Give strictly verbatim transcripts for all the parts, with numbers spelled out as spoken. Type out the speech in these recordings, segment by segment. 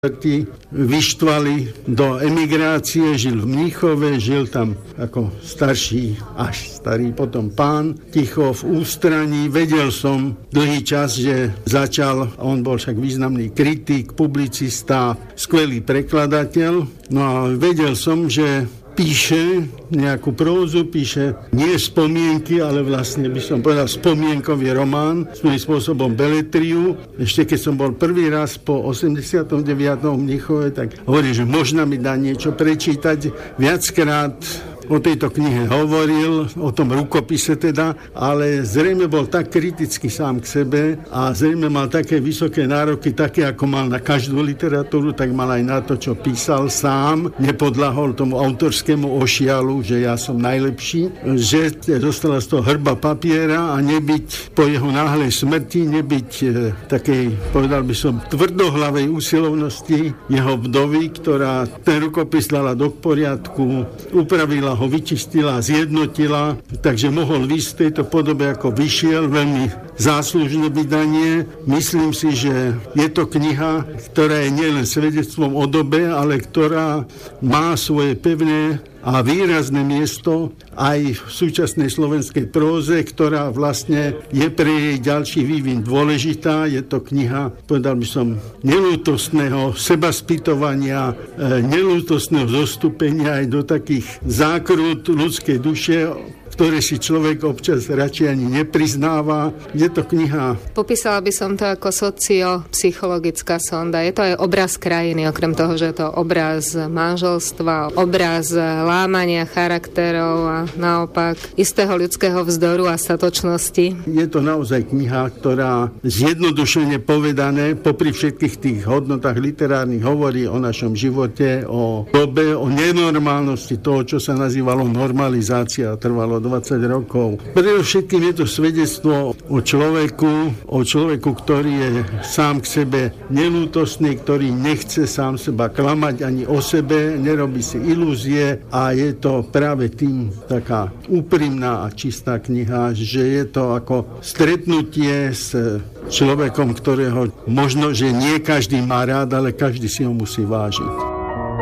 vyštvali do emigrácie, žil v Mníchove, žil tam ako starší, až starý potom pán, ticho v ústraní. Vedel som dlhý čas, že začal, on bol však významný kritik, publicista, skvelý prekladateľ. No a vedel som, že píše nejakú prózu, píše nie spomienky, ale vlastne by som povedal spomienkový román, svojím spôsobom beletriu. Ešte keď som bol prvý raz po osemdesiatom deviatom v Mníchove, tak hovorí, že možno mi dá niečo prečítať. Viackrát o tejto knihe hovoril, o tom rukopise teda, ale zrejme bol tak kritický sám k sebe a zrejme mal také vysoké nároky, také ako mal na každú literatúru, tak mal aj na to, čo písal sám. Nepodľahol tomu autorskému ošialu, že ja som najlepší, že dostala z toho hrba papiera a nebyť po jeho náhlej smrti, nebyť e, takej, povedal by som, tvrdohlavej úsilovnosti jeho vdovy, ktorá ten rukopis dala do poriadku, upravila ho, vyčistila, zjednotila, takže mohol výsť v tejto podobe, ako vyšiel, veľmi záslužné vydanie. Myslím si, že je to kniha, ktorá je nielen svedectvom o dobe, ale ktorá má svoje pevné a výrazné miesto aj v súčasnej slovenskej próze, ktorá vlastne je pre jej ďalší vývin dôležitá. Je to kniha, povedal by som, neľútostného sebaspytovania, neľútostného zostúpenia aj do takých zákrut ľudskej duše, ktoré si človek občas radšej ani nepriznáva. Je to kniha. Popísala by som to ako sociopsychologická sonda. Je to aj obraz krajiny, okrem toho, že je to obraz manželstva, obraz lámania charakterov a naopak istého ľudského vzdoru a statočnosti. Je to naozaj kniha, ktorá zjednodušene povedané, popri všetkých tých hodnotách literárnych, hovorí o našom živote, o dobe, o nenormálnosti toho, čo sa nazývalo normalizácia, trvalo dvadsať rokov. Predovšetkým je to svedectvo o človeku, o človeku, ktorý je sám k sebe neľútostný, ktorý nechce sám seba klamať ani o sebe, nerobí si ilúzie a je to práve tým taká úprimná a čistá kniha, že je to ako stretnutie s človekom, ktorého možno, že nie každý má rád, ale každý si ho musí vážiť.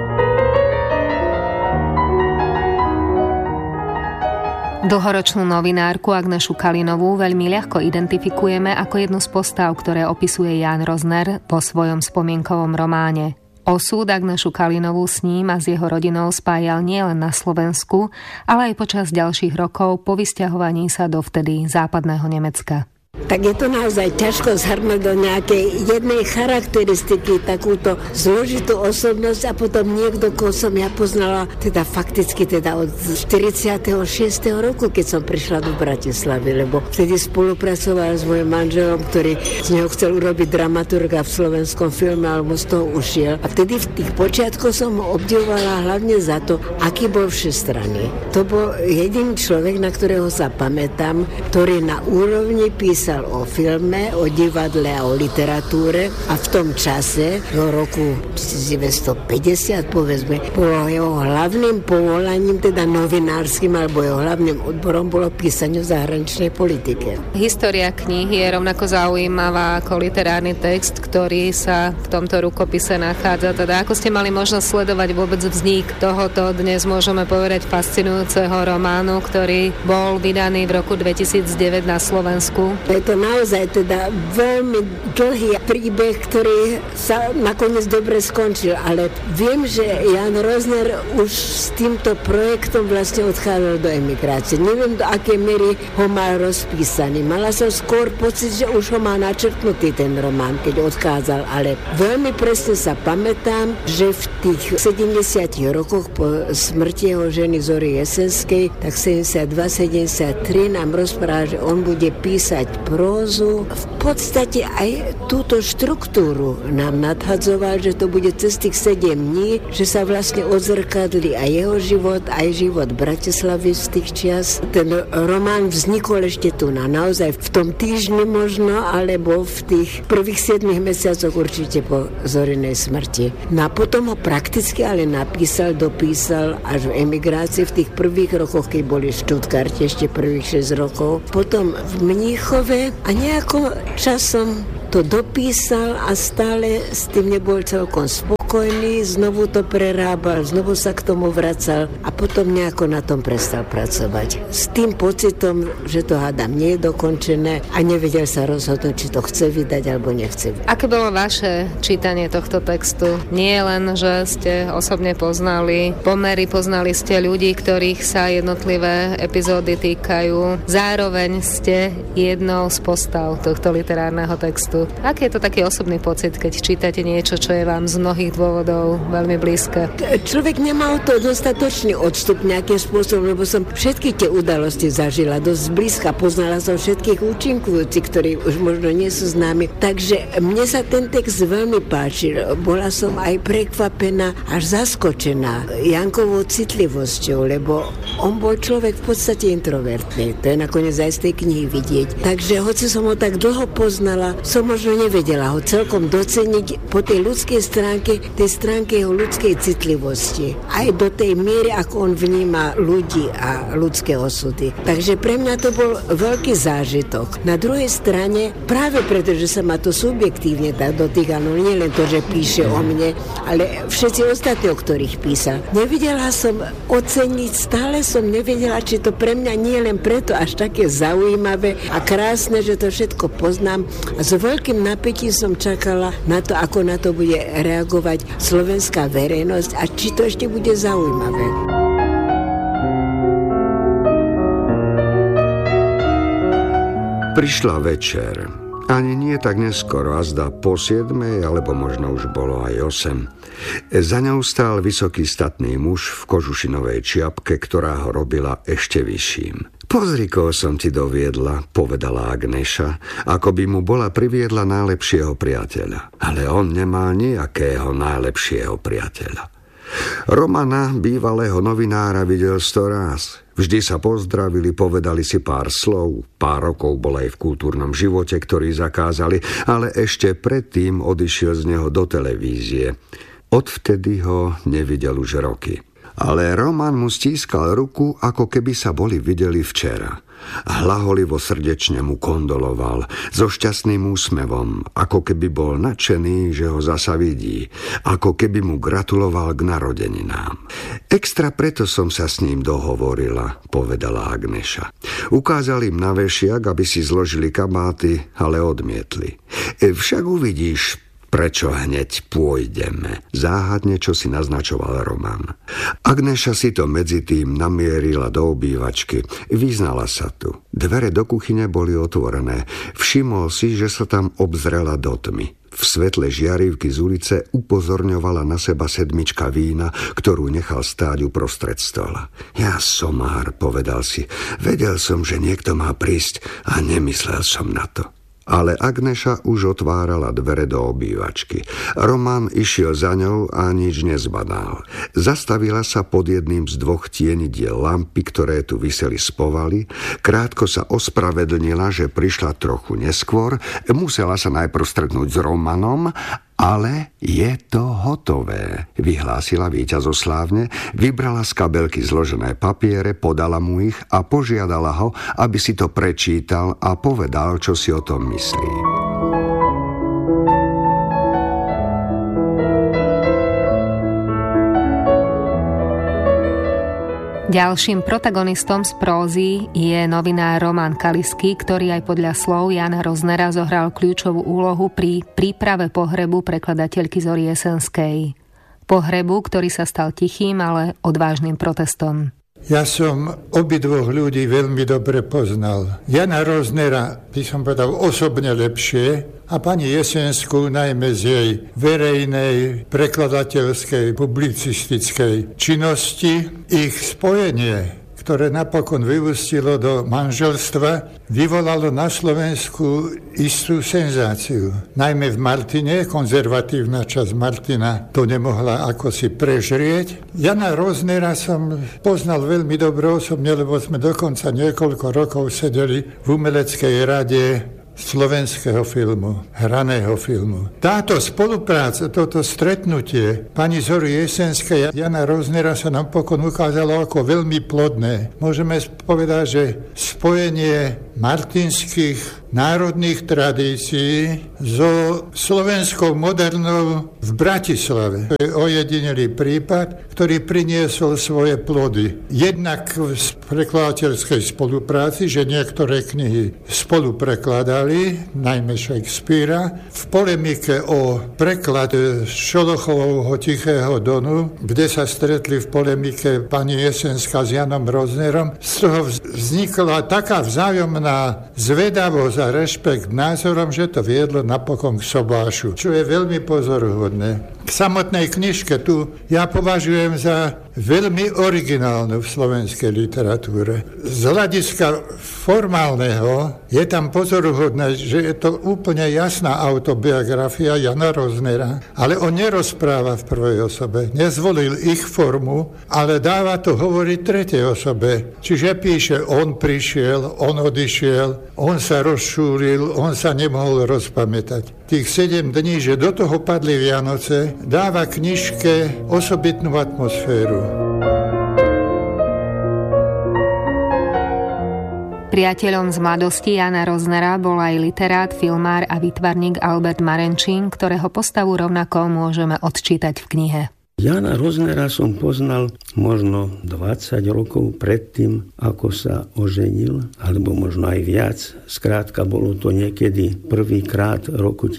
Dlhoročnú novinárku Agnešu Kalinovú veľmi ľahko identifikujeme ako jednu z postav, ktoré opisuje Ján Rozner vo svojom spomienkovom románe. Osud Agnešu Kalinovú s ním a s jeho rodinou spájal nielen na Slovensku, ale aj počas ďalších rokov po vysťahovaní sa do vtedy západného Nemecka. Tak je to naozaj ťažko zhrnúť do nejakej jednej charakteristiky, takúto zložitú osobnosť a potom niekto, koho som ja poznala, teda fakticky teda od štyridsiateho šiesteho roku, keď som prišla do Bratislavy, lebo vtedy spolupracovala s mojím manželom, ktorý z neho chcel urobiť dramaturga v slovenskom filme, alebo z toho ušiel. A vtedy v tých počiatkoch som ho obdivovala hlavne za to, aký bol všestranný. To bol jediný človek, na ktorého sa pamätám, ktorý na úrovni písal o filme, o divadle a o literatúre a v tom čase, do roku devätnásťstopäťdesiat, povedzme, bolo jeho hlavným povolaním, teda novinárskym, alebo jeho hlavným odborom bolo písanie o zahraničnej politike. História knihy je rovnako zaujímavá ako literárny text, ktorý sa v tomto rukopise nachádza. Teda ako ste mali možnosť sledovať vôbec vznik tohoto, dnes môžeme povedať, fascinujúceho románu, ktorý bol vydaný v roku dvetisícdeväť na Slovensku? Je to naozaj teda veľmi dlhý príbeh, ktorý sa nakoniec dobre skončil, ale viem, že Ján Rozner už s týmto projektom vlastne odchádzal do emigrácie. Neviem, do akej miery ho mal rozpísaný. Mala som skôr pocit, že už ho má načrtnutý ten román, keď odchádzal, ale veľmi presne sa pamätám, že v tých sedemdesiatich rokoch po smrti jeho ženy Zory Jesenskej, tak sedemdesiatdva sedemdesiattri nám rozpráva, že on bude písať prózu. V podstate aj túto štruktúru nám nadhadzoval, že to bude cez tých sedem dní, že sa vlastne odzrkadli aj jeho život, aj život Bratislavy z tých čias. Ten román vznikol ešte tu na naozaj v tom týždni možno, alebo v tých prvých siedmich mesiacoch určite po Zorinej smrti. No a potom ho prakticky ale napísal, dopísal až v emigrácii v tých prvých rokoch, keď boli v Stuttgarte ešte prvých šesť rokov. Potom v Mníchove a nejako časom to dopísal a stále s tým nebol celkom spokojný, znovu to prerábal, znovu sa k tomu vracal a potom nejako na tom prestal pracovať. S tým pocitom, že to hádam nie je dokončené a nevedel sa rozhodnúť, či to chce vydať alebo nechce vydať. Aké bolo vaše čítanie tohto textu? Nie len, že ste osobne poznali pomery, poznali ste ľudí, ktorých sa jednotlivé epizódy týkajú. Zároveň ste jednou z postav tohto literárneho textu. Aký je to taký osobný pocit, keď čítate niečo, čo je vám z mnohých dôvodov veľmi blízke? Človek nemal to dostatočný odstup nejakým spôsobom, lebo som všetky tie udalosti zažila dosť blízka. Poznala som všetkých účinkujúcich, ktorí už možno nie sú známi. Takže mne sa ten text veľmi páčil. Bola som aj prekvapená, až zaskočená Jankovou citlivosťou, lebo on bol človek v podstate introvertný. To je nakoniec aj z tej knihy vidieť. Takže hoci som ho tak dlho poznala, som možno nevedela ho celkom doceniť po tej ľudskej stránke, tej stránke jeho ľudskej citlivosti. Aj do tej miery, ako on vníma ľudí a ľudské osudy. Takže pre mňa to bol veľký zážitok. Na druhej strane, práve preto, že sa ma to subjektívne tak dotýkalo, nie len to, že píše o mne, ale všetci ostatní, o ktorých písal. Nevedela som oceniť, stále som nevedela, či to pre mňa nie len preto až také zaujímavé a krásne, že to všetko poznám. A s veľkým napätím som čakala na to, ako na to bude reagovať slovenská verejnosť a či to ešte bude zaujímavé. Prišla večer. Ani nie tak neskoro, a zdá po siedmej, alebo možno už bolo aj osem. Za ňou stál vysoký statný muž v kožušinovej čiapke, ktorá ho robila ešte vyšším. Pozri, koho som ti doviedla, povedala Agneša, ako by mu bola priviedla najlepšieho priateľa. Ale on nemal nejakého najlepšieho priateľa. Romana, bývalého novinára, videl sto ráz. Vždy sa pozdravili, povedali si pár slov. Pár rokov bol aj v kultúrnom živote, ktorý zakázali, ale ešte predtým odišiel z neho do televízie. Odvtedy ho nevidel už roky. Ale Roman mu stískal ruku, ako keby sa boli videli včera. Hlaholivo srdečne mu kondoloval, so šťastným úsmevom, ako keby bol nadšený, že ho zasa vidí, ako keby mu gratuloval k narodeninám. Extra preto som sa s ním dohovorila, povedala Agneša. Ukázal im na vešiak, aby si zložili kabáty, ale odmietli. Však uvidíš, prečo hneď pôjdeme, záhadne, čo si naznačoval Roman. Agneša si to medzi tým namierila do obývačky. Vyznala sa tu. Dvere do kuchyne boli otvorené. Všimol si, že sa tam obzrela do tmy. V svetle žiarivky z ulice upozorňovala na seba sedmička vína, ktorú nechal stáť uprostred stola. Ja somár, povedal si. Vedel som, že niekto má prísť a nemyslel som na to. Ale Agneša už otvárala dvere do obývačky. Roman išiel za ňou a nič nezbadal. Zastavila sa pod jedným z dvoch tienidiel lampy, ktoré tu viseli z povaly. Krátko sa ospravedlnila, že prišla trochu neskôr. Musela sa najprv stretnúť s Romanom, ale je to hotové, vyhlásila víťazoslávne, vybrala z kabelky zložené papiere, podala mu ich a požiadala ho, aby si to prečítal a povedal, čo si o tom myslí. Ďalším protagonistom z prózy je novinár Roman Kalisky, ktorý aj podľa slov Jana Roznera zohral kľúčovú úlohu pri príprave pohrebu prekladateľky Zory Jesenskej. Pohrebu, ktorý sa stal tichým, ale odvážnym protestom. Ja som obidvoch ľudí veľmi dobre poznal. Jana Roznera by som povedal osobne lepšie a pani Jesenskú najmä z jej verejnej prekladateľskej publicistickej činnosti. Ich spojenie, ktoré napokon vyústilo do manželstva, vyvolalo na Slovensku istú senzáciu. Najmä v Martine, konzervatívna časť Martina to nemohla ako si prežrieť. Jana Roznera som poznal veľmi dobre osobne, lebo sme dokonca niekoľko rokov sedeli v umeleckej rade slovenského filmu, hraného filmu. Táto spolupráca, toto stretnutie pani Zory Jesenskej a Jana Roznera sa nám pokon ukázalo ako veľmi plodné. Môžeme povedať, že spojenie martinských národných tradícií so slovenskou modernou v Bratislave. To je ojedinelý prípad, ktorý priniesol svoje plody. Jednak v prekladateľskej spolupráci, že niektoré knihy spolu prekladali, najmä Shakespearea, v polemike o preklad Šolochovho Tichého Donu, kde sa stretli v polemike pani Jesenská s Janom Roznerom. Z toho vznikla taká vzájomná zvedavosť a rešpekt názorom, že to viedlo napokon k sobášu, čo je veľmi pozoruhodné. K samotnej knižke tu ja považujem za veľmi originálnu v slovenskej literatúre. Z hľadiska formálneho je tam pozoruhodné, že je to úplne jasná autobiografia Jana Roznera, ale on nerozpráva v prvej osobe, nezvolil ich formu, ale dáva to hovoriť tretej osobe. Čiže píše, on prišiel, on odišiel, on sa rozšúril, on sa nemohol rozpamätať. Tých sedem dní, že do toho padli Vianoce, dáva knižke osobitnú atmosféru. Priateľom z mladosti Jana Roznera bol aj literát, filmár a výtvarník Albert Marenčín, ktorého postavu rovnako môžeme odčítať v knihe. Jana Roznera som poznal možno dvadsať rokov predtým, ako sa oženil, alebo možno aj viac. Skrátka, bolo to niekedy prvýkrát roku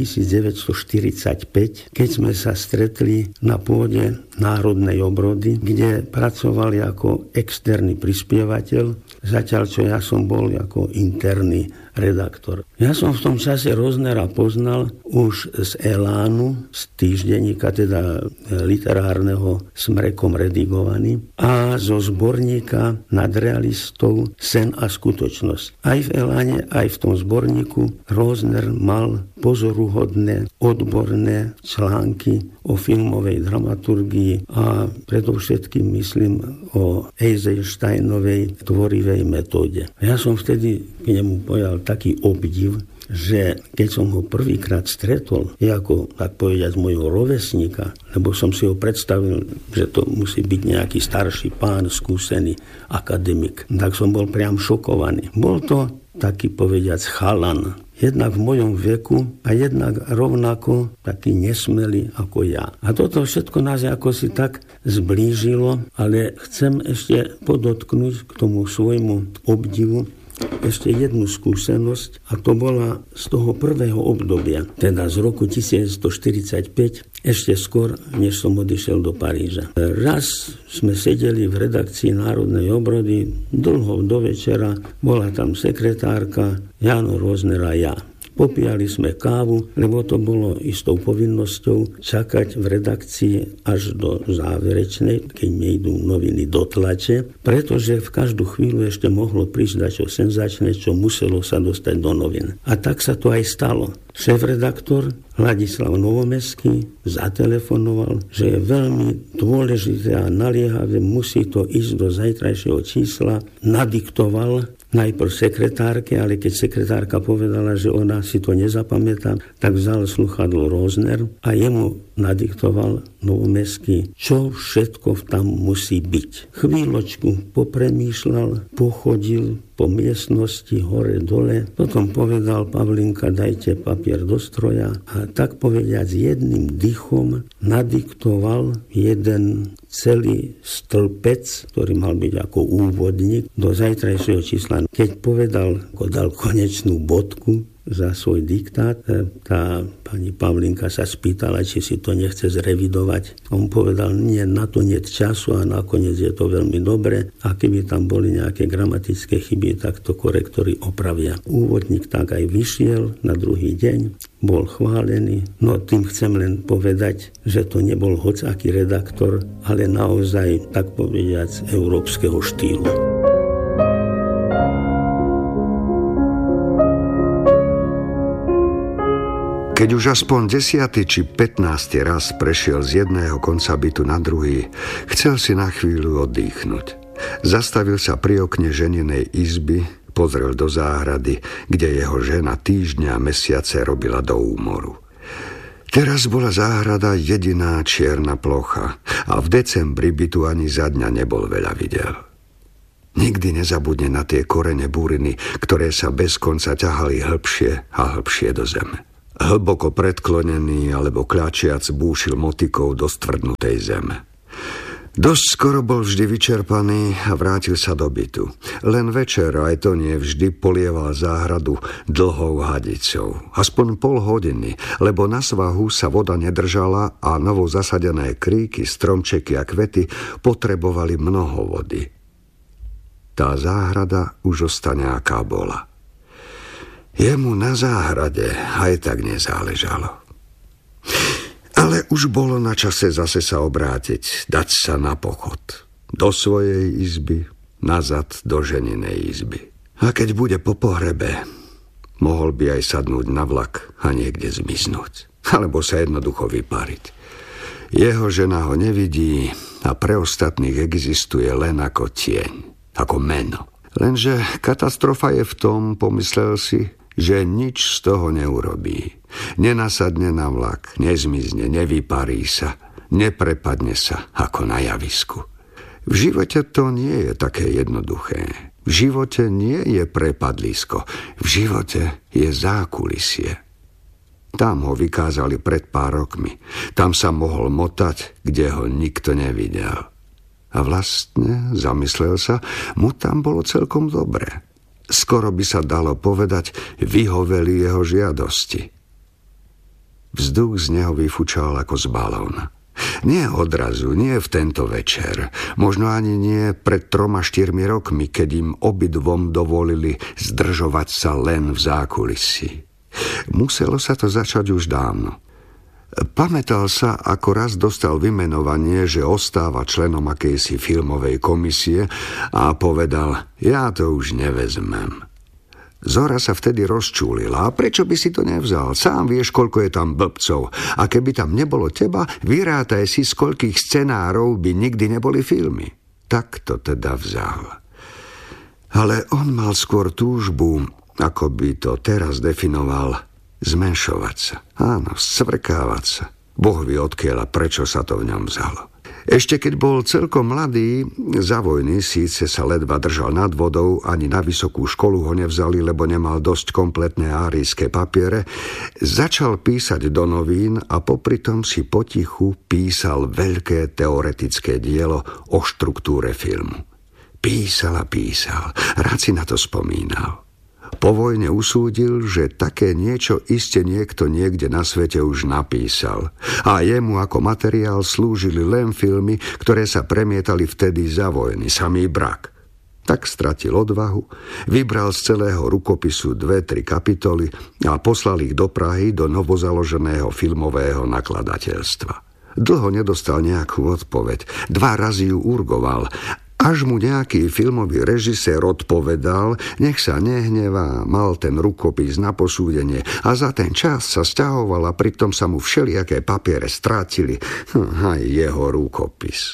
devätnásťstoštyridsaťpäť, keď sme sa stretli na pôde Národnej obrody, kde pracovali ako externý prispievateľ, zatiaľ čo ja som bol ako interný redaktor. Ja som v tom čase Roznera poznal už z Elánu, z týždenníka, teda literárneho Smrekom redigovaný, a zo zborníka nadrealistov Sen a skutočnosť. Aj v Eláne, aj v tom zborníku Rozner mal pozoruhodné, odborné články o filmovej dramaturgii a predovšetkým myslím o Eisensteinovej tvorivej metóde. Ja som vtedy k nemu pojal taký obdiv, že keď som ho prvýkrát stretol, je ako, tak povedať, môjho rovesníka, lebo som si ho predstavil, že to musí byť nejaký starší pán, skúsený akademik, tak som bol priam šokovaný. Bol to taký, povediac, chalan, jednak v mojom veku a jednak rovnako taký nesmelý ako ja. A toto všetko nás ako si tak zblížilo, ale chcem ešte podotknúť k tomu svojmu obdivu ešte jednu skúsenosť, a to bola z toho prvého obdobia, teda z roku devätnásťstoštyridsaťpäť, ešte skôr, než som odišiel do Paríža. Raz sme sedeli v redakcii Národnej obrody, dlho do večera, bola tam sekretárka, Jano Rozner a ja. Popíjali sme kávu, lebo to bolo istou povinnosťou čakať v redakcii až do záverečnej, keď mi idú noviny do tlače, pretože v každú chvíľu ešte mohlo prísť dačo senzačné, čo muselo sa dostať do novín. A tak sa to aj stalo. Šéf-redaktor Ladislav Novomeský zatelefonoval, že je veľmi dôležité a naliehavé, musí to ísť do zajtrajšieho čísla, nadiktoval najprv sekretárke, ale keď sekretárka povedala, že ona si to nezapamätá, tak vzal sluchadlo Rozner a jemu nadiktoval Novomeský, čo všetko tam musí byť. Chvíľočku popremýšľal, pochodil po miestnosti hore dole, potom povedal: Pavlinka, dajte papier do stroja, a tak povediac jedným dychom nadiktoval jeden celý stĺpec, ktorý mal byť ako úvodník do zajtrajšieho čísla. Keď povedal, ako dal konečnú bodku za svoj diktát, tá pani Pavlinka sa spýtala, či si to nechce zrevidovať. On povedal, nie, na to nie času a nakoniec je to veľmi dobre, a keby tam boli nejaké gramatické chyby, tak to korektori opravia. Úvodník tak aj vyšiel na druhý deň, bol chválený. No tým chcem len povedať, že to nebol hocaký redaktor, ale naozaj, tak povediac, európskeho štýlu. Keď už aspoň desiaty či pätnásty raz prešiel z jedného konca bytu na druhý, chcel si na chvíľu oddychnúť. Zastavil sa pri okne ženinej izby, Pozrel do záhrady, kde jeho žena týždňa a mesiace robila do úmoru. Teraz bola záhrada jediná čierna plocha a v decembri by tu ani za dňa nebol veľa videl. Nikdy nezabudne na tie korene buriny, ktoré sa bez konca ťahali hĺbšie a hĺbšie do zeme. Hlboko predklonený alebo kľačiac búšil motikou do stvrdnutej zeme. Dosť skoro bol vždy vyčerpaný a vrátil sa do bytu. Len večer, aj to nie vždy, polieval záhradu dlhou hadicou. Aspoň pol hodiny, lebo na svahu sa voda nedržala a novo zasadené kríky, stromčeky a kvety potrebovali mnoho vody. Tá záhrada už ostane, aká bola. Jemu na záhrade aj tak nezáležalo. Ale už bolo na čase zase sa obrátiť, dať sa na pochod. Do svojej izby, nazad do ženinej izby. A keď bude po pohrebe, mohol by aj sadnúť na vlak a niekde zmiznúť. Alebo sa jednoducho vypariť. Jeho žena ho nevidí a pre ostatných existuje len ako tieň, ako meno. Lenže katastrofa je v tom, pomyslel si, že nič z toho neurobí. Nenasadne na vlak, nezmizne, nevyparí sa, neprepadne sa ako na javisku. V živote to nie je také jednoduché. V živote nie je prepadlisko, v živote je zákulisie. Tam ho vykázali pred pár rokmi. Tam sa mohol motať, kde ho nikto nevidel. A vlastne, zamyslel sa, mu tam bolo celkom dobre. Skoro by sa dalo povedať, vyhoveli jeho žiadosti. Vzduch z neho vyfučal ako z balóna. Nie odrazu, nie v tento večer, možno ani nie pred troma štyrmi rokmi, keď im obidvom dovolili zdržovať sa len v zákulisí. Muselo sa to začať už dávno. Pamätal sa, ako raz dostal vymenovanie, že ostáva členom akejsi filmovej komisie a povedal, ja to už nevezmem. Zora sa vtedy rozčúlila, a prečo by si to nevzal? Sám vieš, koľko je tam blbcov. A keby tam nebolo teba, vyrátaj si, z koľkých scenárov by nikdy neboli filmy. Tak to teda vzal. Ale on mal skôr túžbu, ako by to teraz definoval, zmenšovať sa. Áno, scvrkávať sa. Boh vie odkiaľ a prečo sa to v ňom vzalo. Ešte keď bol celkom mladý, za vojny síce sa ledva držal nad vodou, ani na vysokú školu ho nevzali, lebo nemal dosť kompletné árijské papiere, začal písať do novín a popritom si potichu písal veľké teoretické dielo o štruktúre filmu. Písal a písal, rád si na to spomínal. Po vojne usúdil, že také niečo iste niekto niekde na svete už napísal a jemu ako materiál slúžili len filmy, ktoré sa premietali vtedy za vojny, samý brak. Tak stratil odvahu, vybral z celého rukopisu dve, tri kapitoly a poslal ich do Prahy do novozaloženého filmového nakladateľstva. Dlho nedostal nejakú odpoveď, dva razy ju urgoval. Až mu nejaký filmový režisér odpovedal, nech sa nehnevá, mal ten rukopis na posúdenie a za ten čas sa sťahoval a pritom sa mu všelijaké papiere strátili, hm, aj jeho rukopis.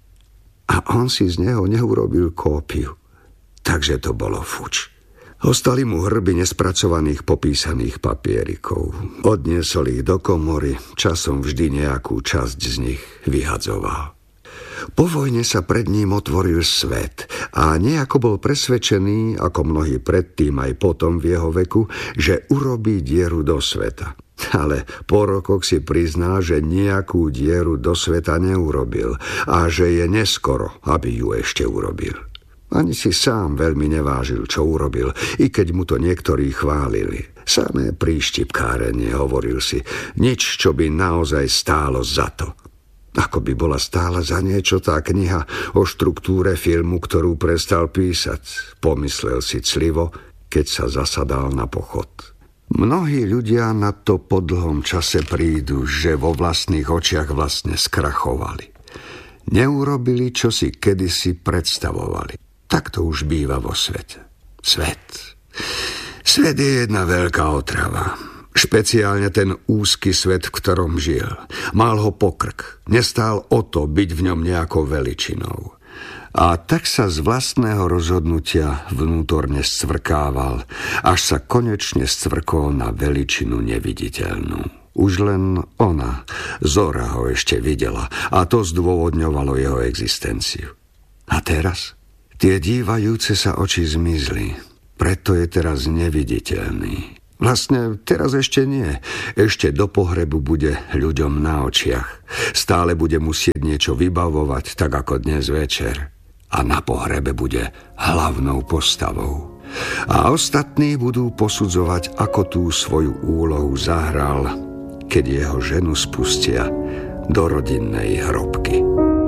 A on si z neho neurobil kópiu, takže to bolo fuč. Ostali mu hrby nespracovaných popísaných papierikov. Odniesol ich do komory, časom vždy nejakú časť z nich vyhadzoval. Po vojne sa pred ním otvoril svet a nejako bol presvedčený, ako mnohí predtým aj potom v jeho veku, že urobí dieru do sveta. Ale po rokoch si priznal, že nejakú dieru do sveta neurobil a že je neskoro, aby ju ešte urobil. Ani si sám veľmi nevážil, čo urobil, i keď mu to niektorí chválili. Samé príštipkárenie, hovoril si, nič, čo by naozaj stálo za to. Ako by bola stála za niečo tá kniha o štruktúre filmu, ktorú prestal písať, pomyslel si clivo, keď sa zasadal na pochod. Mnohí ľudia na to po dlhom čase prídu, že vo vlastných očiach vlastne skrachovali. Neurobili, čo si kedysi predstavovali. Tak to už býva vo svete. Svet. Svet je jedna veľká otrava. Špeciálne ten úzky svet, v ktorom žil. Mal ho pokrk. Nestál o to byť v ňom nejakou veličinou. A tak sa z vlastného rozhodnutia vnútorne scvrkával, až sa konečne scvrkol na veličinu neviditeľnú. Už len ona, Zora, ho ešte videla a to zdôvodňovalo jeho existenciu. A teraz? Tie dívajúce sa oči zmizli, preto je teraz neviditeľný. Vlastne teraz ešte nie. Ešte do pohrebu bude ľuďom na očiach. Stále bude musieť niečo vybavovať, tak ako dnes večer. A na pohrebe bude hlavnou postavou. A ostatní budú posudzovať, ako tú svoju úlohu zahral, keď jeho ženu spustia do rodinnej hrobky.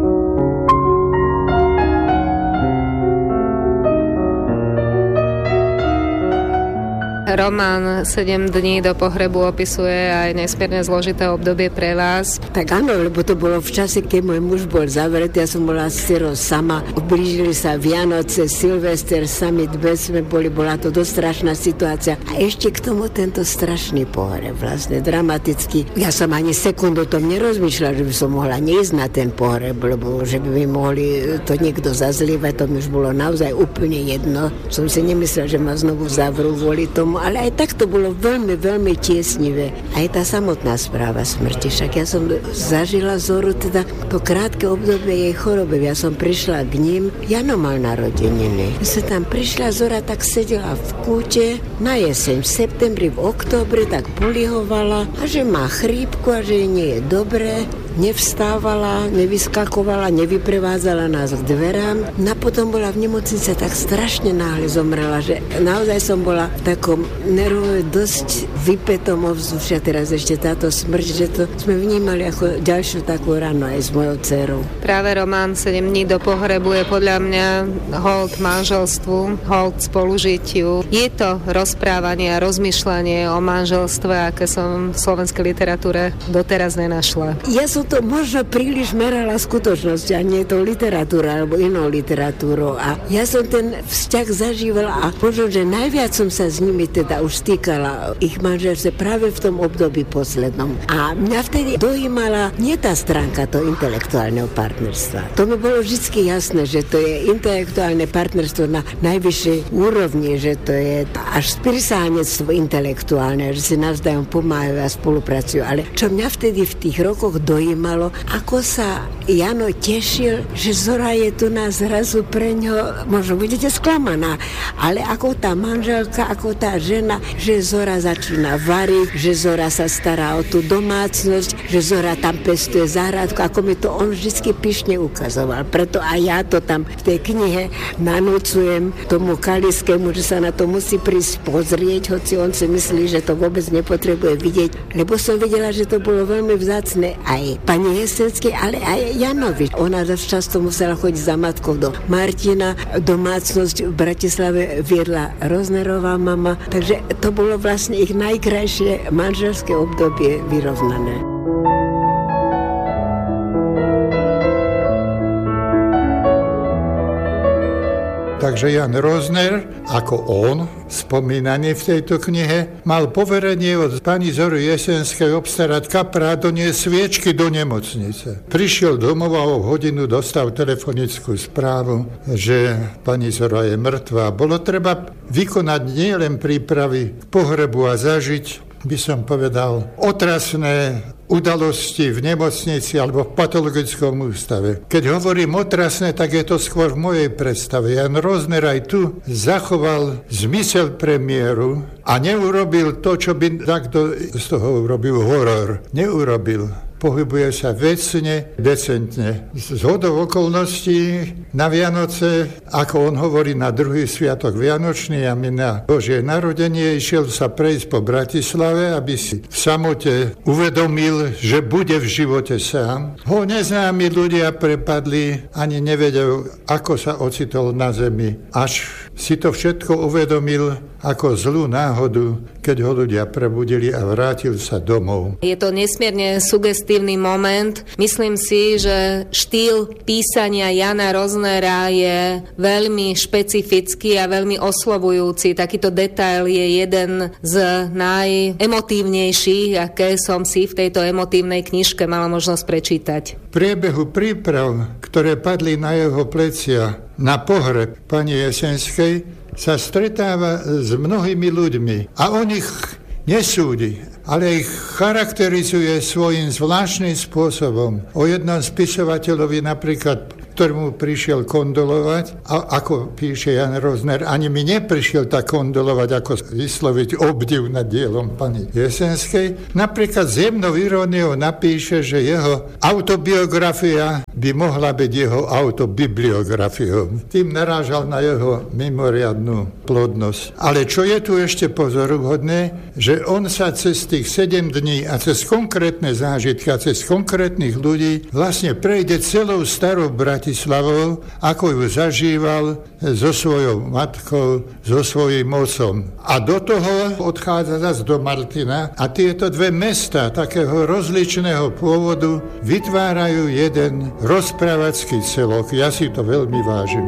Román sedem dní do pohrebu opisuje aj nesmierne zložité obdobie pre vás. Tak áno, lebo to bolo v čase, keď môj muž bol zavretý, ja som bola stero sama. Blížili sa Vianoce, Silvester, sami dve sme boli, bola to dosť strašná situácia. A ešte k tomu tento strašný pohreb, vlastne dramatický. Ja som ani sekundu o tom nerozmýšľala, že by som mohla neísť na ten pohreb, lebo že by mi mohli to niekto zazlievať, to mi už bolo naozaj úplne jedno. Som si nemyslela, že ma znovu zavrú kvôli tomu, ale aj tak to bolo veľmi, veľmi tiesnivé. Aj tá samotná správa smrti. Však ja som zažila Zoru, teda to krátke obdobie jej choroby. Ja som prišla k ním, Jano mal narodeniny. Ja som tam prišla, Zora tak sedela v kúte na jeseň, v septembri, v októbri, tak polihovala a že má chrípku a že jej nie je dobré. Nevstávala, nevyskakovala, nevyprevádzala nás k dverám. No potom bola v nemocnice tak strašne náhle zomrela, že naozaj som bola v takom nervovo dosť vypätom ovzdušia. Teraz ešte táto smrť, že to sme vnímali ako ďalšiu takú ranu aj s mojou dcerou. Práve román sedem dní do pohrebu je podľa mňa hold manželstvu, hold spolužitiu. Je to rozprávanie a rozmýšľanie o manželstve, aké som v slovenskej literatúre doteraz nenašla. Ja som to možno príliš merala skutočnosť a nie to literatúra alebo inou literatúrou. A ja som ten vzťah zažívala a možno, že najviac som sa s nimi teda už stýkala ich manželstve práve v tom období poslednom. A mňa vtedy dojímala nie tá stránka toho intelektuálneho partnerstva. To mi bolo vždy jasné, že to je intelektuálne partnerstvo na najvyššej úrovni, že to je až spirsáhnectvo intelektuálne, že si navzájom pomáhajú a spolupracujú. Ale čo mňa vtedy v tých rokoch dojímalo, Malo, ako sa Jano tešil, že Zora je tu nás zrazu pre ňo, možno budete sklamaná, ale ako tá manželka, ako tá žena, že Zora začína variť, že Zora sa stará o tú domácnosť, že Zora tam pestuje záhradku, ako mi to on vždycky pyšne ukazoval. Preto aj ja to tam v tej knihe nanúcujem tomu Kaliskému, že sa na to musí prísť pozrieť, hoci on si myslí, že to vôbec nepotrebuje vidieť, lebo som videla, že to bolo veľmi vzácne aj pani Jesenskej, ale aj Janovi. Ona dosť často musela chodiť za matkou do Martina. Domácnosť v Bratislave viedla Roznerová mama, takže to bolo vlastne ich najkrajšie manželské obdobie vyrovnané. Takže Jan Rozner, ako on, spomínaný v tejto knihe, mal poverenie od pani Zory Jesenskej obstarať kapra a doniesť sviečky do nemocnice. Prišiel domov a o hodinu dostal telefonickú správu, že pani Zora je mŕtva. Bolo treba vykonať nielen prípravy k pohrebu a zažiť, by som povedal, otrasné udalosti v nemocnici alebo v patologickom ústave. Keď hovorím otrasné, tak je to skôr v mojej predstave. Jan Rozner aj tu zachoval zmysel premiéru a neurobil to, čo by takto z toho urobil horor. Neurobil. Pohybuje sa vecne, decentne. Z hodou okolností na Vianoce, ako on hovorí, na druhý sviatok Vianočný a my na Božie narodenie, išiel sa prejsť po Bratislave, aby si v samote uvedomil, že bude v živote sám. Ho neznámi ľudia prepadli, ani nevedel, ako sa ocitol na zemi. Až si to všetko uvedomil ako zlú náhodu, keď ho ľudia prebudili a vrátil sa domov. Je to nesmierne sugestívny moment. Myslím si, že štýl písania Jana Roznera je veľmi špecifický a veľmi oslovujúci. Takýto detail je jeden z najemotívnejších, aké som si v tejto emotívnej knižke mala možnosť prečítať. V priebehu príprav, ktoré padli na jeho plecia na pohreb pani Jesenskej, sa stretáva s mnohými ľuďmi a on ich nesúdi, ale ich charakterizuje svojím zvláštnym spôsobom. O jednom spisovateľovi napríklad, ktorému prišiel kondolovať, a ako píše Jan Rozner, ani mi neprišiel tak kondolovať, ako vysloviť obdiv nad dielom pani Jesenskej. Napríklad s jemnou iróniou napíše, že jeho autobiografia by mohla byť jeho autobibliografiou. Tým narážal na jeho mimoriadnu plodnosť. Ale čo je tu ešte pozoruhodné, že on sa cez tých sedem dní a cez konkrétne zážitky a cez konkrétnych ľudí vlastne prejde celou starou Bratislavou, ako ju zažíval so svojou matkou, so svojím otcom. A do toho odchádza zase do Martina a tieto dve mesta takého rozličného pôvodu vytvárajú jeden rozprávacký celok. Ja si to veľmi vážim.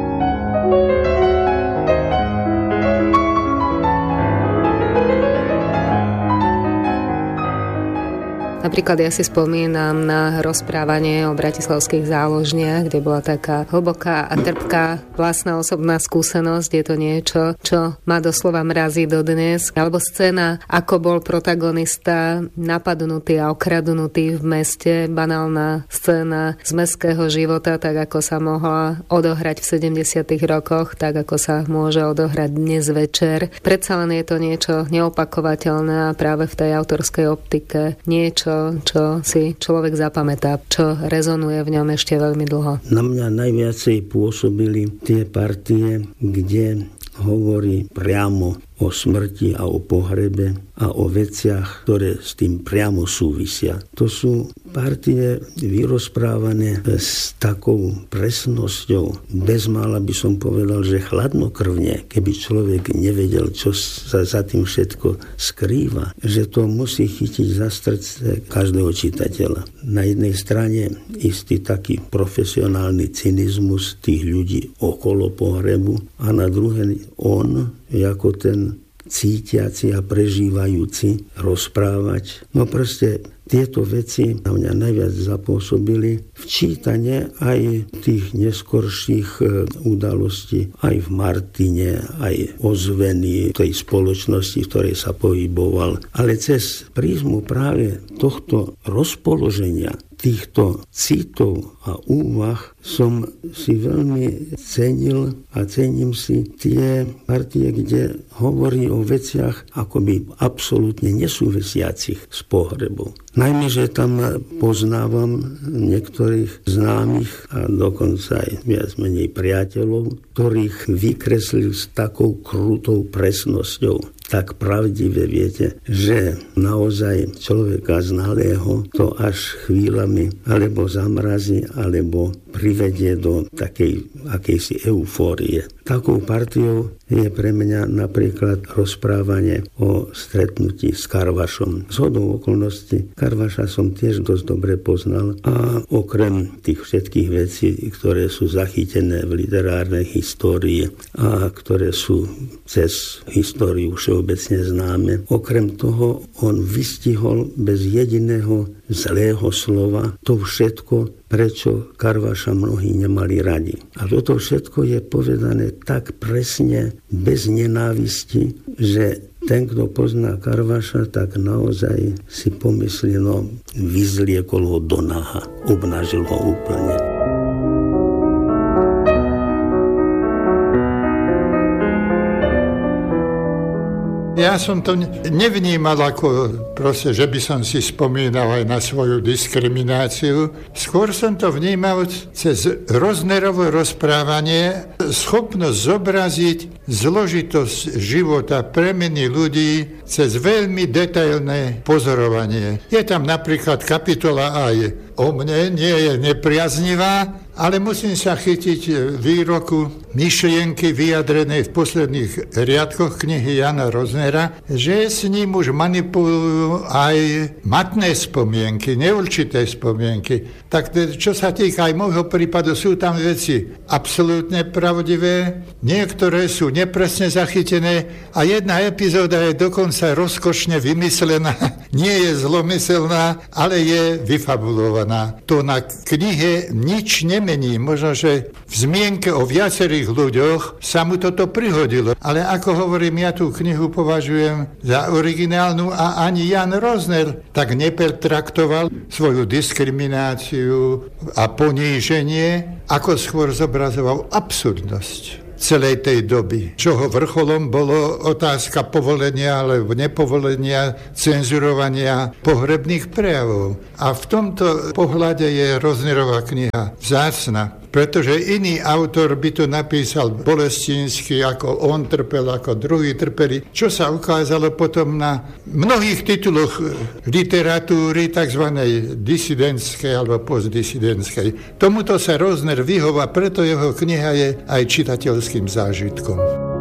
Napríklad ja si spomínam na rozprávanie o bratislavských záložniach, kde bola taká hlboká a trpká vlastná osobná skúsenosť. Je to niečo, čo ma doslova mrazí dodnes. Alebo scéna, ako bol protagonista napadnutý a okradnutý v meste. Banálna scéna z mestského života, tak ako sa mohla odohrať v sedemdesiatych rokoch, tak ako sa môže odohrať dnes večer. Predsa len je to niečo neopakovateľné a práve v tej autorskej optike niečo, čo si človek zapamätá, čo rezonuje v ňom ešte veľmi dlho. Na mňa najviacej pôsobili tie partie, kde hovorí priamo o smrti a o pohrebe a o veciach, ktoré s tým priamo súvisia. To sú partie vyrozprávané s takou presnosťou. Bezmála by som povedal, že chladnokrvne, keby človek nevedel, čo sa za tým všetko skrýva, že to musí chytiť za srdce každého čitateľa. Na jednej strane istý taký profesionálny cynizmus tých ľudí okolo pohrebu a na druhej on, ako ten cítiaci a prežívajúci rozprávať. No proste tieto veci na mňa najviac zapôsobili v čítane aj tých neskorších udalostí, aj v Martine, aj ozveny tej spoločnosti, v ktorej sa pohyboval. Ale cez prízmu práve tohto rozpoloženia, týchto citov a úvah som si veľmi cenil a cením si tie partie, kde hovorí o veciach akoby absolútne nesúvisiacich s pohrebom. Najmä, že tam poznávam niektorých známych a dokonca aj viac menej priateľov, ktorých vykreslil s takou krutou presnosťou. Tak pravdivé, viete, že naozaj človeka znalého to až chvíľami alebo zamrazí, alebo privedie do takej akejsi eufórie. Takou partiou je pre mňa napríklad rozprávanie o stretnutí s Karvašom. Zhodou okolností Karvaša som tiež dosť dobre poznal a okrem tých všetkých vecí, ktoré sú zachytené v literárnej histórii a ktoré sú cez históriu všeobecne známe, okrem toho on vystihol bez jediného zlého slova to všetko, prečo Karvaša mnohí nemali radi. A toto všetko je povedané tak presne, bez nenávisti, že ten, kto pozná Karvaša, tak naozaj si pomyslí, no vyzliekol ho do naha, obnažil ho úplne. Ja som to nevnímal ako proste, že by som si spomínal aj na svoju diskrimináciu. Skôr som to vnímal cez Roznerovo rozprávanie, schopnosť zobraziť zložitosť života, premeny ľudí cez veľmi detailné pozorovanie. Je tam napríklad kapitola aj o mne, nie je nepriaznivá, ale musím sa chytiť výroku myšlienky vyjadrenej v posledných riadkoch knihy Jana Roznera, že s ním už manipulujú aj matné spomienky, neurčité spomienky. Tak čo sa týka aj môjho prípadu, sú tam veci absolútne pravdivé, niektoré sú nepresne zachytené a jedna epizóda je dokonca rozkošne vymyslená, nie je zlomyselná, ale je vyfabulovaná. To na knihe nič nemení. Možno, že v zmienke o viacerých ľuďoch sa mu toto prihodilo. Ale ako hovorím, ja tú knihu považujem za originálnu a ani Jan Rozner tak nepertraktoval svoju diskrimináciu a poníženie, ako skôr zobrazoval absurdnosť celej tej doby. Čoho vrcholom bolo otázka povolenia alebo nepovolenia, cenzurovania pohrebných prejavov. A v tomto pohľade je Roznerová kniha vzácna, pretože iný autor by to napísal bolestinsky, ako on trpel, ako druhý trpeli, čo sa ukázalo potom na mnohých tituloch literatúry tzv. Disidentskej alebo postdisidentskej. Tomuto sa Rozner vyhová, preto jeho kniha je aj čitateľským zážitkom.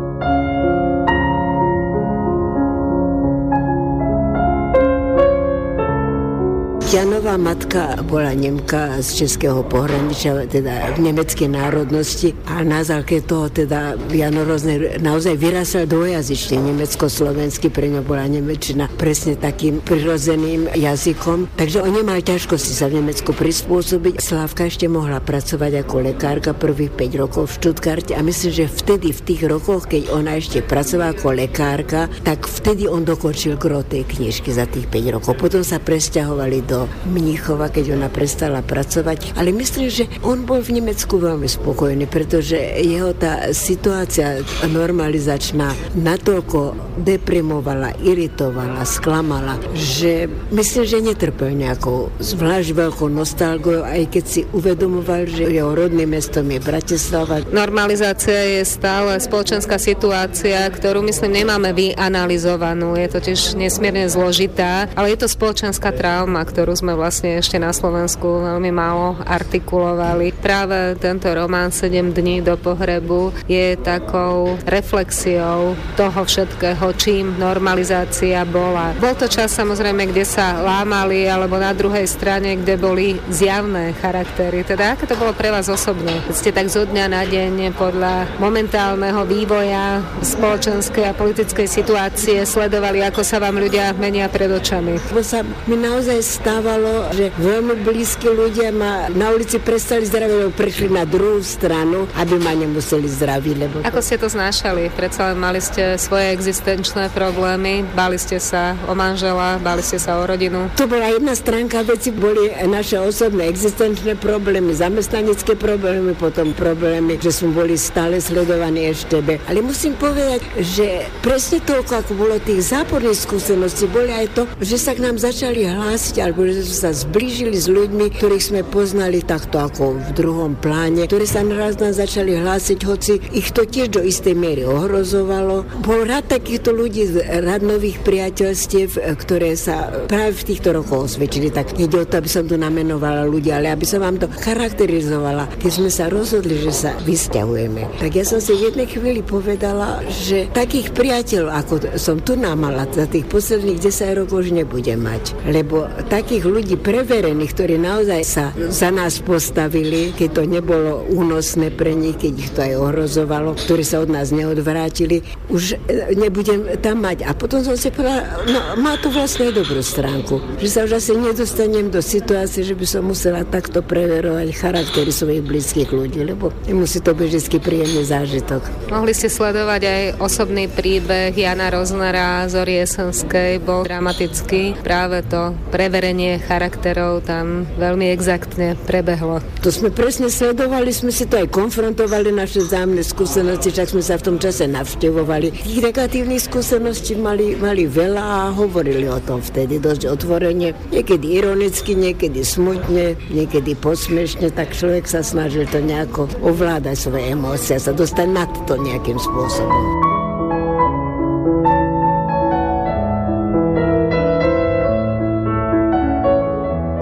Janová matka bola Nemka z českého pohraničia, teda v nemeckej národnosti a na základe toho teda Jan Rozner naozaj vyrastal dvojazyčne, nemecko-slovenský, pre ňo bola nemečina presne takým prirodzeným jazykom, takže on nemal ťažkosti sa v Nemecku prispôsobiť. Slávka ešte mohla pracovať ako lekárka prvých päť rokov v Stuttgarte a myslím, že vtedy v tých rokoch, keď ona ešte pracovala ako lekárka, tak vtedy on dokončil gro tej knižky za tých päť rokov. Potom sa presťahovali do Mníchova, keď ona prestala pracovať. Ale myslím, že on bol v Nemecku veľmi spokojný, pretože jeho tá situácia normalizačná natoľko deprimovala, iritovala, sklamala, že myslím, že netrpel nejakou zvlášť veľkou nostalgiou, aj keď si uvedomoval, že jeho rodným mestom je Bratislava. Normalizácia je stále spoločenská situácia, ktorú myslím nemáme vyanalizovanú. Je totiž nesmierne zložitá, ale je to spoločenská trauma, ktorú sme vlastne ešte na Slovensku veľmi málo artikulovali. Práve tento román sedem dní do pohrebu je takou reflexiou toho všetkého, čím normalizácia bola. Bol to čas samozrejme, kde sa lámali, alebo na druhej strane, kde boli zjavné charaktery. Teda aké to bolo pre vás osobne? Keď ste tak zo dňa na deň podľa momentálneho vývoja spoločenskej a politickej situácie sledovali, ako sa vám ľudia menia pred očami? Bo sa mi naozaj stávalo, že veľmi blízki ľudia ma na ulici prestali zdraviť, lebo prešli na druhú stranu, aby ma nemuseli zdraviť. Lebo to... Ako ste to znášali? Predsa len mali ste svoje existenčné problémy, báli ste sa o manžela, báli ste sa o rodinu? To bola jedna stránka veci, boli naše osobné existenčné problémy, zamestnanecké problémy, potom problémy, že sme boli stále sledovaní eštebe. Ale musím povedať, že presne toľko, ako bolo tých záporných skúseností, boli aj to, že sa k nám začali hlásiť, alebo že sme sa zblížili s ľuďmi, ktorých sme poznali takto ako v druhom pláne, ktorí sa naraz nás začali hlásiť, hoci ich to tiež do istej miery ohrozovalo. Bol rád takýchto ľudí, rád nových priateľstiev, ktoré sa práve v týchto rokoch osvedčili. Tak ide o to, aby som tu namenovala ľudia, ale aby som vám to charakterizovala. Keď sme sa rozhodli, že sa vysťahujeme, tak ja som si v jednej chvíli povedala, že takých priateľov, ako som tu namala za tých posledných desať rokov, už nebudem mať. Lebo takých ľudí preverených, ktorí naozaj sa za nás postavili, keď to nebolo únosné pre nich, keď ich to aj ohrozovalo, ktorí sa od nás neodvrátili, už nebudem tam mať. A potom som si povedala, no má to vlastne dobrú stránku, že sa už asi nedostanem do situácie, že by som musela takto preverovať charaktery svojich blízkych ľudí, lebo nemusí to byť vždy príjemný zážitok. Mohli ste sledovať aj osobný príbeh Jana Roznera z Oriesenskej, bol dramatický. Práve to preverenie charakterov tam veľmi exaktne prebehlo. To sme presne sledovali, sme si to aj konfrontovali, naše vzájomné skúsenosti, však sme sa v tom čase navštevovali. Tých negatívnych skúseností mali, mali veľa a hovorili o tom vtedy dosť otvorene. Niekedy ironicky, niekedy smutne, niekedy posmiešne, tak človek sa snažil to nejako ovládať svoje emócie a sa dostať nad to nejakým spôsobom.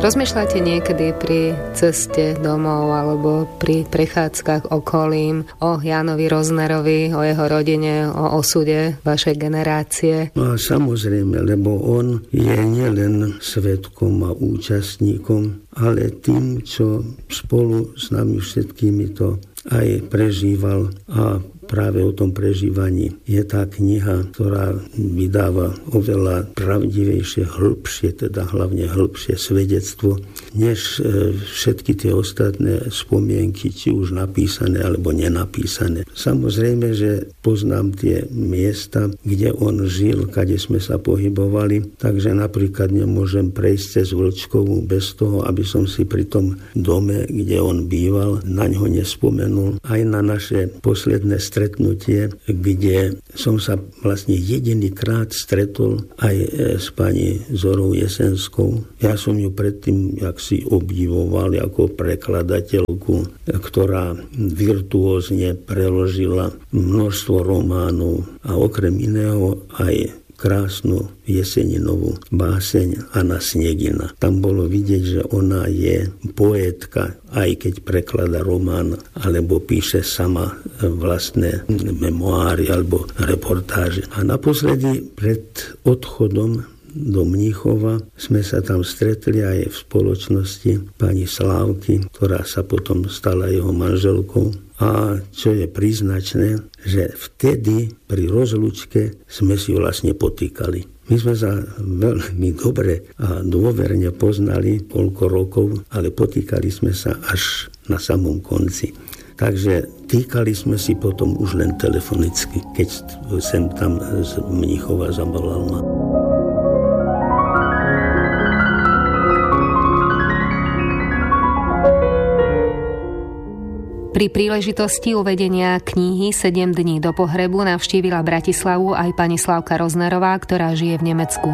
Rozmýšľate niekedy pri ceste domov alebo pri prechádzkach okolím o Jánovi Roznerovi, o jeho rodine, o osude vašej generácie? No a samozrejme, lebo on je nielen svedkom a účastníkom, ale tým, čo spolu s nami všetkými to aj prežíval, a práve o tom prežívaní je tá kniha, ktorá vydáva oveľa pravdivejšie, hĺbšie, teda hlavne hĺbšie svedectvo, než všetky tie ostatné spomienky, či už napísané alebo nenapísané. Samozrejme, že poznám tie miesta, kde on žil, kade sme sa pohybovali, takže napríklad nemôžem prejsť cez Vlčkovú bez toho, aby som si pri tom dome, kde on býval, na ňo nespomenul. Aj na naše posledné stretnutie, kde som sa vlastne jedinýkrát stretol aj s pani Zorou Jesenskou. Ja som ju predtým jak si obdivoval ako prekladateľku, ktorá virtuózne preložila množstvo románov a okrem iného aj krásnu jeseninovú báseň Anna Snegina. Tam bolo vidieť, že ona je poetka, aj keď preklada román, alebo píše sama vlastné memoáry alebo reportáže. A naposledy pred odchodom do Mníchova sme sa tam stretli aj v spoločnosti pani Slávky, ktorá sa potom stala jeho manželkou. A čo je príznačné, že vtedy pri rozlúčke sme si vlastne potýkali. My sme sa veľmi dobre a dôverne poznali koľko rokov, ale potýkali sme sa až na samom konci. Takže týkali sme si potom už len telefonicky, keď sem tam z Mníchova zavolal ma. Pri príležitosti uvedenia knihy sedem dní do pohrebu navštívila Bratislavu aj pani Slavka Roznerová, ktorá žije v Nemecku.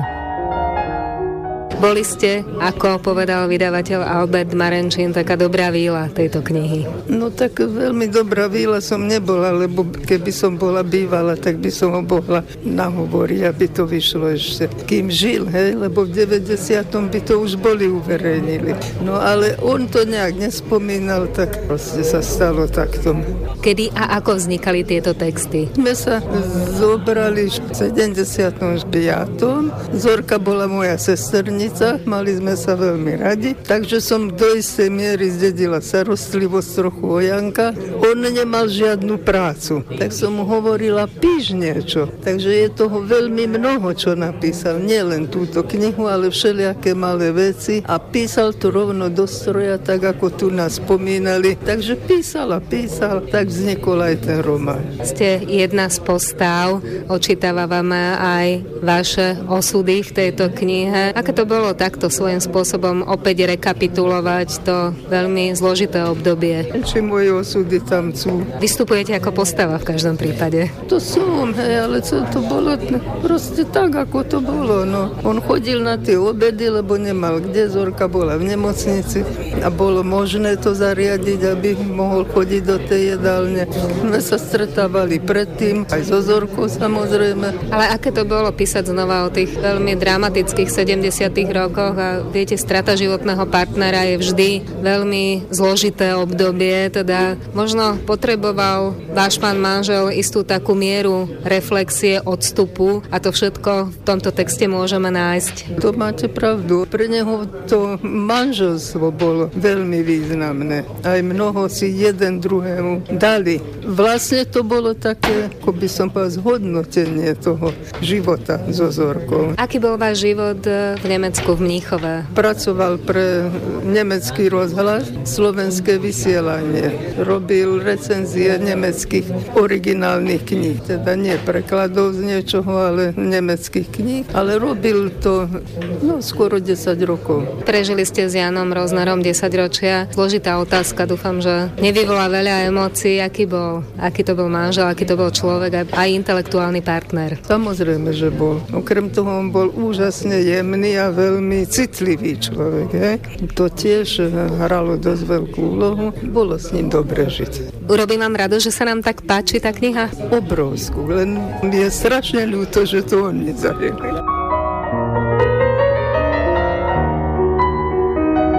Boli ste, ako povedal vydavateľ Albert Marenčín, taká dobrá víla tejto knihy? No tak veľmi dobrá víla som nebola, lebo keby som bola bývala, tak by som ho mohla nahovoriť, aby to vyšlo ešte. Kým žil, hej, lebo v deväťdesiatom by to už boli uverejnili. No ale on to nejak nespomínal, tak proste sa stalo takto. Kedy a ako vznikali tieto texty? My sa zobrali v sedemdesiatom piatom Zorka bola moja sesternica, mali sme sa veľmi radi, takže som do istej miery zdedila starostlivosť trochu o Janka. On nemal žiadnu prácu, tak som mu hovorila, píš niečo. Takže je toho veľmi mnoho, čo napísal. Nie len túto knihu, ale všelijaké malé veci a písal to rovno do stroja, tak ako tu nás spomínali. Takže písal a písal, tak vznikol aj ten román. Ste jedna z postáv, očítavame aj vaše osudy v tejto knihe. Aké to bolo takto svojím spôsobom opäť rekapitulovať to veľmi zložité obdobie? Či moje osudy tam sú. Vystupujete ako postava v každom prípade. To som, hej, ale co to bolo proste tak, ako to bolo. No. On chodil na tie obedy, lebo nemal kde. Zorka bola v nemocnici a bolo možné to zariadiť, aby mohol chodiť do tej jedálne. My sa stretávali predtým, aj so Zorkou samozrejme. Ale aké to bolo písať znova o tých veľmi dramatických sedemdesiatych rokoch a viete, strata životného partnera je vždy veľmi zložité obdobie, teda možno potreboval váš pán manžel istú takú mieru reflexie, odstupu a to všetko v tomto texte môžeme nájsť. To máte pravdu. Pre neho to manželstvo bolo veľmi významné. Aj mnoho si jeden druhému dali. Vlastne to bolo také, ako by som povedal, zhodnotenie toho života so Zorkou. Aký bol váš život v Nemecku, v Mníchove? Pracoval pre nemecký rozhlas, slovenské vysielanie. Robil recenzie nemeckých originálnych kníh. Teda nie prekladov z niečoho, ale nemeckých kníh. Ale robil to no, skoro desať rokov. Prežili ste s Jánom Roznerom desaťročia. Zložitá otázka, dúfam, že nevyvolá veľa emócií. Aký bol? Aký to bol manžel, aký to bol človek, aj intelektuálny partner? Samozrejme, že bol. Okrem toho on bol úžasne jemný a veľmi citlivý človek. He? To tiež hralo dosť veľkú úlohu. Bolo s ním dobre žiť. Urobí vám rado, že sa nám tak páči tá kniha? Obrovskú, len je strašne ľúto, že to on nezaril.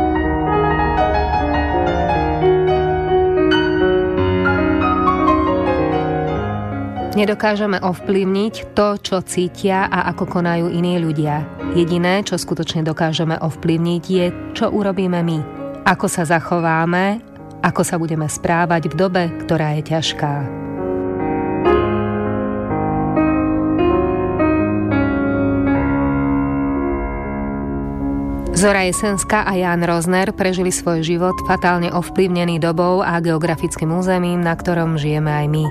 Nedokážeme ovplyvniť to, čo cítia a ako konajú iní ľudia. Jediné, čo skutočne dokážeme ovplyvniť, je, čo urobíme my. Ako sa zachováme, ako sa budeme správať v dobe, ktorá je ťažká. Zora Jesenská a Ján Rozner prežili svoj život fatálne ovplyvnený dobou a geografickým územím, na ktorom žijeme aj my.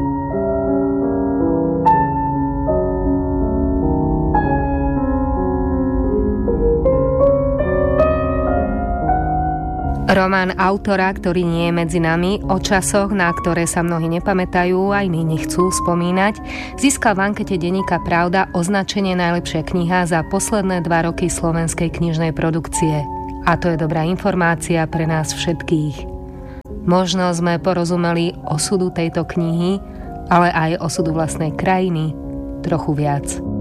Román autora, ktorý nie je medzi nami, o časoch, na ktoré sa mnohí nepamätajú a iní nechcú spomínať, získal v ankete denníka Pravda označenie najlepšia kniha za posledné dva roky slovenskej knižnej produkcie. A to je dobrá informácia pre nás všetkých. Možno sme porozumeli osudu tejto knihy, ale aj osudu vlastnej krajiny trochu viac.